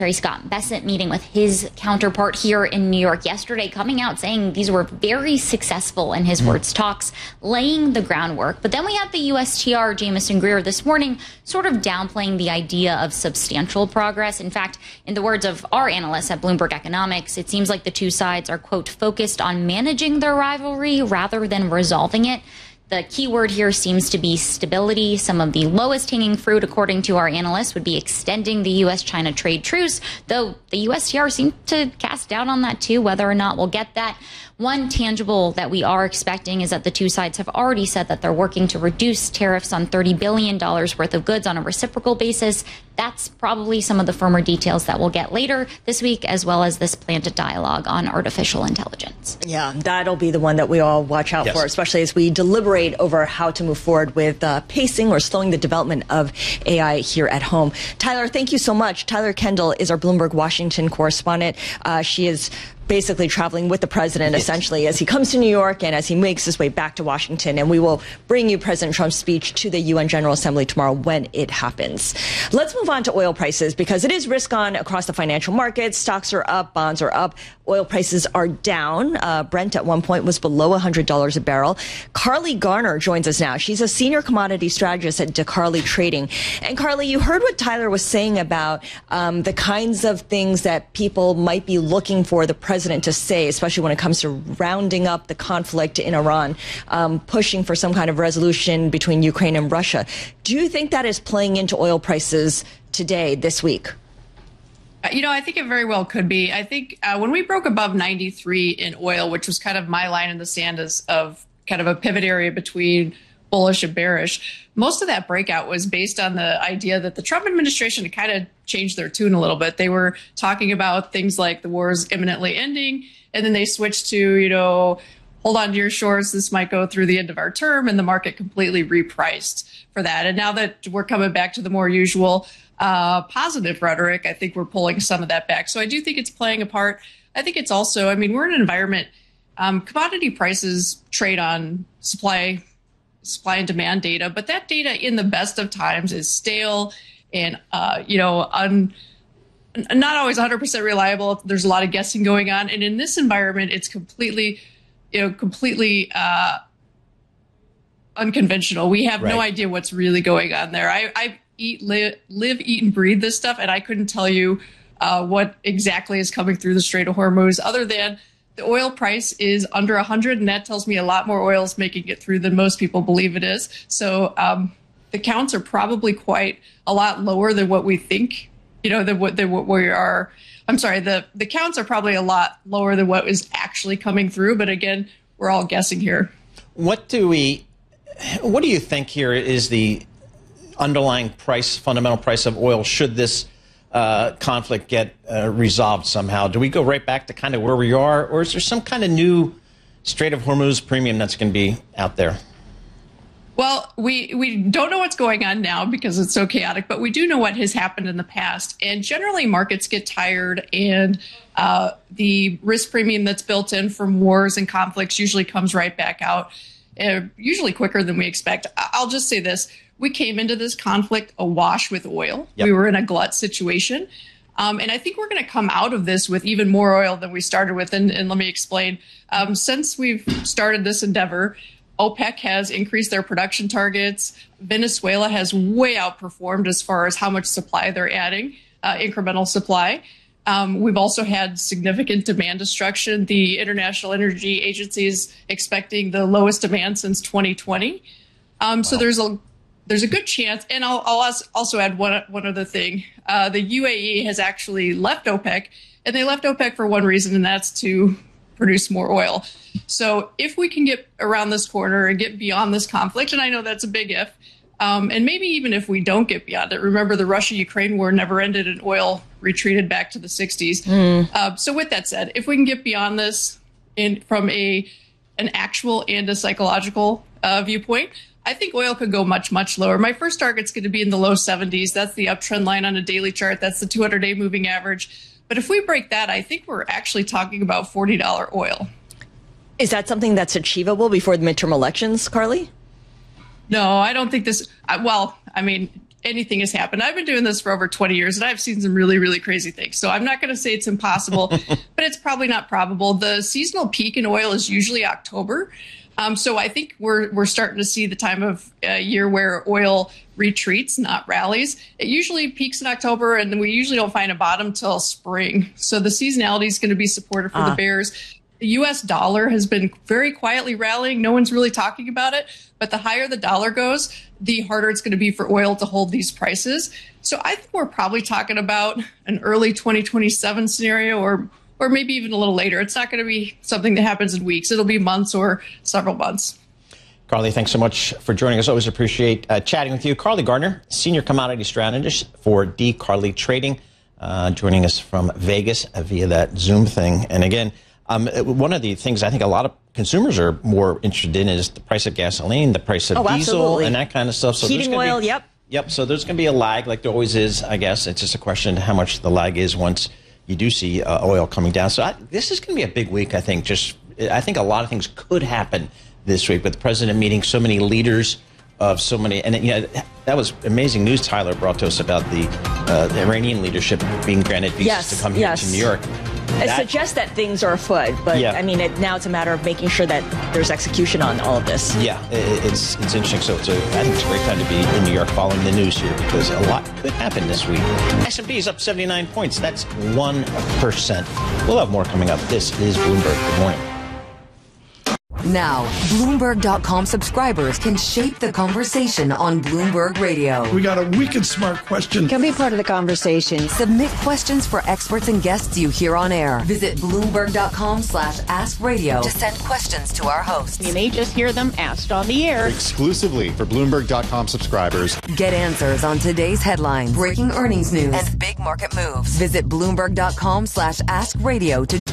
Scott Bessent meeting with his counterpart here in New York yesterday, coming out saying these were very successful, in his words, talks, laying the groundwork. But then we had the USTR, Jamison Greer, this morning sort of downplaying the idea of substantial progress. In fact, in the words of our analysts at Bloomberg Economics, it seems like the two sides are, quote, focused on managing their rivalry rather than resolving it. The key word here seems to be stability. Some of the lowest hanging fruit, according to our analysts, would be extending the U.S.-China trade truce, though the USTR seemed to cast doubt on that too, whether or not we'll get that. One tangible that we are expecting is that the two sides have already said that they're working to reduce tariffs on $30 billion worth of goods on a reciprocal basis. That's probably some of the firmer details that we'll get later this week, as well as this planted dialogue on artificial intelligence. Yeah, that'll be the one that we all watch out for, especially as we deliberate over how to move forward with pacing or slowing the development of AI here at home. Tyler, thank you so much. Tyler Kendall is our Bloomberg Washington correspondent. She is basically traveling with the president, essentially, as he comes to New York and as he makes his way back to Washington. And we will bring you President Trump's speech to the UN General Assembly tomorrow when it happens. Let's move on to oil prices, because it is risk on across the financial markets. Stocks are up, bonds are up, oil prices are down. Brent at one point was below $100 a barrel. Carly Garner joins us now. She's a senior commodity strategist at DeCarly Trading. And Carly, you heard what Tyler was saying about the kinds of things that people might be looking for the president to say, especially when it comes to rounding up the conflict in Iran, pushing for some kind of resolution between Ukraine and Russia. Do you think that is playing into oil prices today, this week? You know, I think it very well could be. I think when we broke above 93 in oil, which was kind of my line in the sand as of kind of a pivot area between bullish and bearish, most of that breakout was based on the idea that the Trump administration had kind of changed their tune a little bit. They were talking about things like the war is imminently ending, and then they switched to, you know, hold on to your shorts, this might go through the end of our term, and the market completely repriced for that. And now that we're coming back to the more usual positive rhetoric, I think we're pulling some of that back. So I do think it's playing a part. I think it's also, I mean, we're in an environment, commodity prices trade on supply and demand data, but that data in the best of times is stale and, you know, not always 100% reliable. There's a lot of guessing going on. And in this environment, it's completely unconventional. We have no idea what's really going on there. I live, eat, and breathe this stuff, and I couldn't tell you what exactly is coming through the Strait of Hormuz, other than the oil price is under 100, and that tells me a lot more oil is making it through than most people believe it is. So the counts are probably quite a lot lower than what we think, you know, than what we are. I'm sorry, the counts are probably a lot lower than what is actually coming through. But again, we're all guessing here. What do you think here is the underlying price, fundamental price of oil, should this conflict get resolved somehow? Do we go right back to kind of where we are, or is there some kind of new Strait of Hormuz premium that's going to be out there? Well, we don't know what's going on now because it's so chaotic, but we do know what has happened in the past. And generally, markets get tired, and the risk premium that's built in from wars and conflicts usually comes right back out, usually quicker than we expect. I'll just say this. We came into this conflict awash with oil. Yep. We were in a glut situation. And I think we're going to come out of this with even more oil than we started with. And let me explain. Since we've started this endeavor, OPEC has increased their production targets. Venezuela has way outperformed as far as how much supply they're adding, incremental supply. We've also had significant demand destruction. The International Energy Agency is expecting the lowest demand since 2020. Wow. So there's a good chance, and I'll also add one other thing. The UAE has actually left OPEC, and they left OPEC for one reason, and that's to produce more oil. So if we can get around this corner and get beyond this conflict, and I know that's a big if, and maybe even if we don't get beyond it, remember the Russia-Ukraine war never ended and oil retreated back to the 60s. So with that said, if we can get beyond this from an actual and a psychological viewpoint, I think oil could go much, much lower. My first target's going to be in the low 70s. That's the uptrend line on a daily chart. That's the 200-day moving average. But if we break that, I think we're actually talking about $40 oil. Is that something that's achievable before the midterm elections, Carly? No, I don't think this. Well, I mean, anything has happened. I've been doing this for over 20 years, and I've seen some really, really crazy things. So I'm not going to say it's impossible, but it's probably not probable. The seasonal peak in oil is usually October. So I think we're starting to see the time of year where oil retreats, not rallies. It usually peaks in October, and then we usually don't find a bottom till spring. So the seasonality is going to be supportive for the bears. The U.S. dollar has been very quietly rallying. No one's really talking about it. But the higher the dollar goes, the harder it's going to be for oil to hold these prices. So I think we're probably talking about an early 2027 scenario, or maybe even a little later. It's not going to be something that happens in weeks. It'll be months or several months. Carly, thanks so much for joining us. Always appreciate chatting with you. Carly Gardner, Senior Commodity Strategist for D. Carly Trading, joining us from Vegas via that Zoom thing. And again, one of the things I think a lot of consumers are more interested in is the price of gasoline, the price of diesel, absolutely. And that kind of stuff. So heating oil, Yep. So there's going to be a lag, like there always is, I guess. It's just a question of how much the lag is once you do see oil coming down. So this is going to be a big week, I think. I think a lot of things could happen this week with the president meeting so many leaders of so many. And that was amazing news Tyler brought to us about the Iranian leadership being granted visas to come here to New York. It suggests that things are afoot, but I mean, now it's a matter of making sure that there's execution on all of this. Yeah, it's interesting. So I think it's a great time to be in New York following the news here because a lot could happen this week. S&P is up 79 points. That's 1%. We'll have more coming up. This is Bloomberg. Good morning. Now, Bloomberg.com subscribers can shape the conversation on Bloomberg Radio. We got a wicked smart question. Can be part of the conversation. Submit questions for experts and guests you hear on air. Visit Bloomberg.com/askradio to send questions to our hosts. You may just hear them asked on the air. Exclusively for Bloomberg.com subscribers. Get answers on today's headlines, breaking earnings news, and big market moves. Visit Bloomberg.com/askradio to